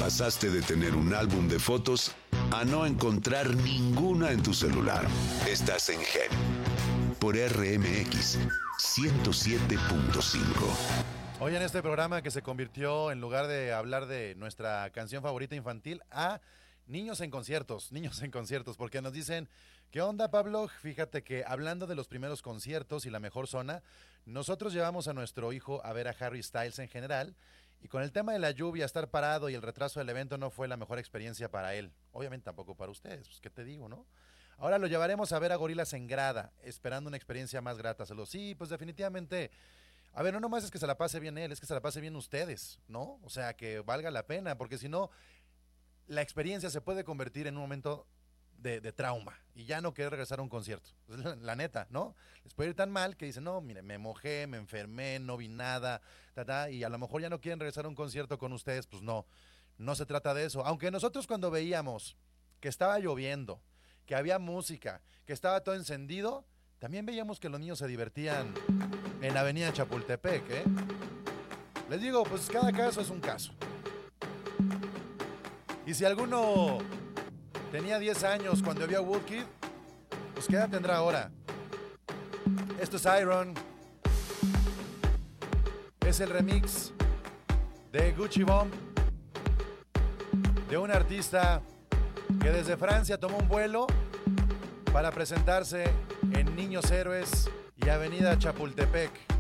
Pasaste de tener un álbum de fotos a no encontrar ninguna en tu celular. Estás en Gen por RMX 107.5. Hoy en este programa que se convirtió, en lugar de hablar de nuestra canción favorita infantil, a niños en conciertos, porque nos dicen, ¿qué onda, Pablo? Fíjate que hablando de los primeros conciertos y la mejor zona, nosotros llevamos a nuestro hijo a ver a Harry Styles en general, y con el tema de la lluvia, estar parado y el retraso del evento no fue la mejor experiencia para él. Obviamente tampoco para ustedes, pues qué te digo, ¿no? Ahora lo llevaremos a ver a Gorillaz en grada, esperando una experiencia más grata. Sí, pues definitivamente. A ver, no nomás es que se la pase bien él, es que se la pase bien ustedes, ¿no? O sea, que valga la pena, porque si no, la experiencia se puede convertir en un momento de trauma y ya no querer regresar a un concierto. La neta, ¿no? Les puede ir tan mal que dicen, no, mire, me mojé, me enfermé, no vi nada, y a lo mejor ya no quieren regresar a un concierto con ustedes. Pues no se trata de eso. Aunque nosotros cuando veíamos que estaba lloviendo, que había música, que estaba todo encendido, también veíamos que los niños se divertían en la avenida Chapultepec, ¿eh? Les digo, pues cada caso es un caso. Y si alguno tenía 10 años cuando vio a Woodkid, pues ¿qué edad tendrá ahora? Esto es Iron. Es el remix de Gucci Bomb, de un artista que desde Francia tomó un vuelo para presentarse en Niños Héroes y Avenida Chapultepec.